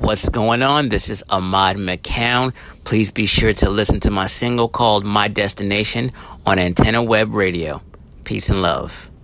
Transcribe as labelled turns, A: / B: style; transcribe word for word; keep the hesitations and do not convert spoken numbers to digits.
A: what's going on? This is Ahmad McCown. Please be sure to listen to my single called My Destination on Antenna Web Radio. Peace and love.